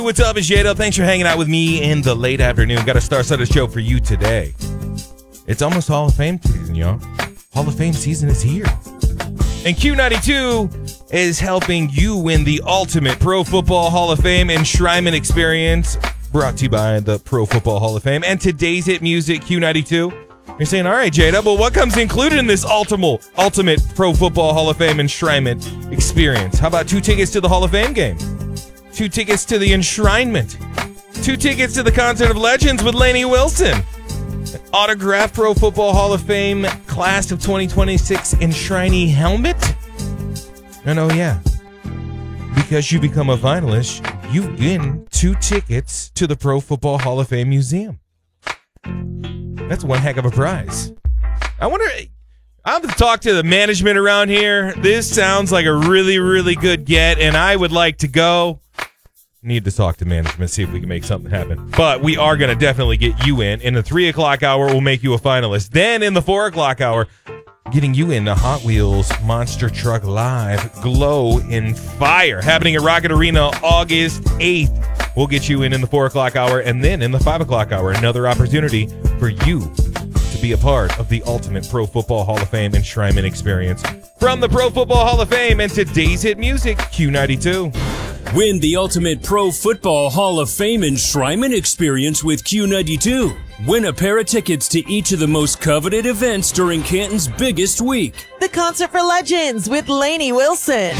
What's up, it's Jada. Thanks for hanging out with me in the late afternoon. Got a star-studded show for you today. It's almost Hall of Fame season, y'all. Hall of Fame season is here. And Q92 is helping you win the ultimate Pro Football Hall of Fame enshrinement experience, brought to you by the Pro Football Hall of Fame and today's hit music, Q92. You're saying, all right, Jada, but what comes included in this ultimate Pro Football Hall of Fame enshrinement experience? How about 2 tickets to the Hall of Fame game? 2 tickets to the enshrinement. 2 tickets to the Concert of Legends with Lainey Wilson. An autographed Pro Football Hall of Fame Class of 2026 enshrinee helmet. And oh yeah, because you become a finalist, you win 2 tickets to the Pro Football Hall of Fame Museum. That's one heck of a prize. I'll have to talk to the management around here. This sounds like a really, really good get, and I would like to go. Need to talk to management, see if we can make something happen. But we are going to definitely get you in. In the 3 o'clock hour, we'll make you a finalist. Then in the 4 o'clock hour, getting you into Hot Wheels Monster Truck Live Glow in Fire, happening at Rocket Arena August 8th. We'll get you in the 4 o'clock hour. And then in the 5 o'clock hour, another opportunity for you to be a part of the ultimate Pro Football Hall of Fame enshrinement experience. From the Pro Football Hall of Fame and today's hit music, Q92. Win the ultimate Pro Football Hall of Fame enshrinement experience with Q92. Win a pair of tickets to each of the most coveted events during Canton's biggest week. The Concert for Legends with Lainey Wilson.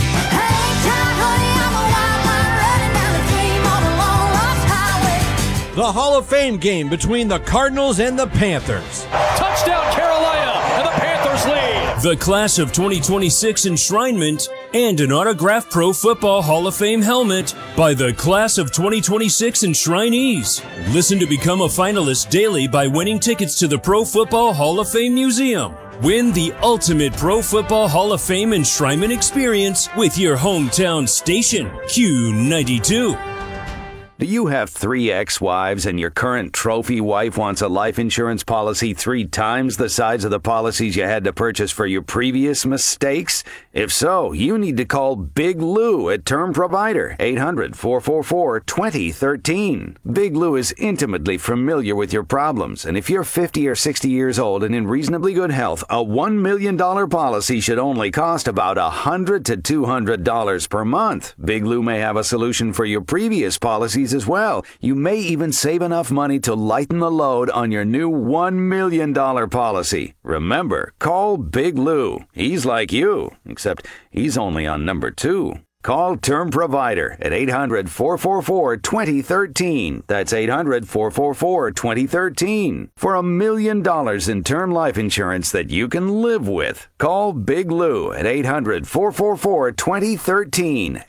The Hall of Fame game between the Cardinals and the Panthers. Touchdown Carolina, and the Panthers lead. The Class of 2026 enshrinement and an autographed Pro Football Hall of Fame helmet by the Class of 2026 enshrinees. Listen to become a finalist daily by winning tickets to the Pro Football Hall of Fame Museum. Win the ultimate Pro Football Hall of Fame enshrinement experience with your hometown station, Q92. Do you have 3 ex-wives and your current trophy wife wants a life insurance policy 3 times the size of the policies you had to purchase for your previous mistakes? If so, you need to call Big Lou at Term Provider, 800-444-2013. Big Lou is intimately familiar with your problems, and if you're 50 or 60 years old and in reasonably good health, a $1 million policy should only cost about $100 to $200 per month. Big Lou may have a solution for your previous policies as well. You may even save enough money to lighten the load on your new $1 million policy. Remember, call Big Lou. He's like you, except he's only on number 2. Call Term Provider at 800-444-2013. That's 800-444-2013 for $1 million in term life insurance that you can live with. Call Big Lou at 800-444-2013.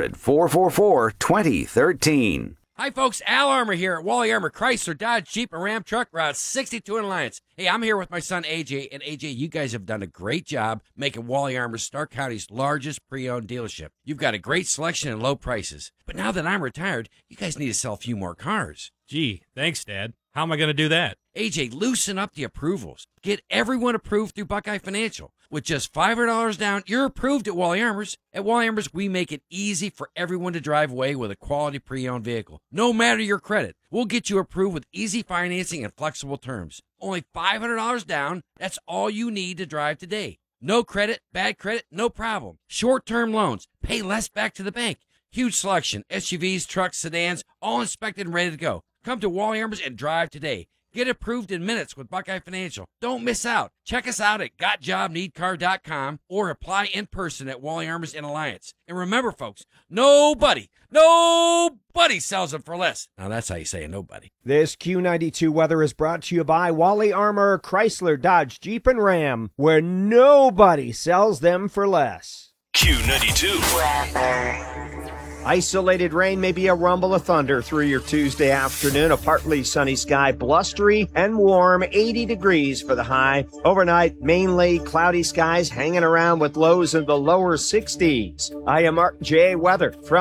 800-444-2013. Hi, folks. Al Armour here at Wally Armour Chrysler, Dodge, Jeep, and Ram Truck Route 62 in Alliance. Hey, I'm here with my son, AJ. And AJ, you guys have done a great job making Wally Armour Stark County's largest pre-owned dealership. You've got a great selection and low prices. But now that I'm retired, you guys need to sell a few more cars. Gee, thanks, Dad. How am I going to do that? AJ, loosen up the approvals. Get everyone approved through Buckeye Financial. With just $500 down, you're approved at Wally Armour's. At Wally Armour's, we make it easy for everyone to drive away with a quality pre-owned vehicle. No matter your credit, we'll get you approved with easy financing and flexible terms. Only $500 down, that's all you need to drive today. No credit, bad credit, no problem. Short-term loans, pay less back to the bank. Huge selection, SUVs, trucks, sedans, all inspected and ready to go. Come to Wally Armour's and drive today. Get approved in minutes with Buckeye Financial. Don't miss out. Check us out at GotJobNeedCar.com or apply in person at Wally Armour's in Alliance. And remember, folks, nobody sells them for less. Now, that's how you say nobody. This Q92 weather is brought to you by Wally Armour, Chrysler, Dodge, Jeep, and Ram, where nobody sells them for less. Q92. Isolated rain, maybe a rumble of thunder through your Tuesday afternoon. A partly sunny sky, blustery and warm, 80 degrees for the high. Overnight, mainly cloudy skies hanging around with lows in the lower 60s. I am Mark J. Weather from